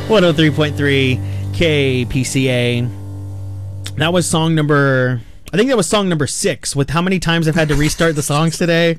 103.3 KPCA. That was song number... I think that was song number 6 with how many times I've had to restart the songs today.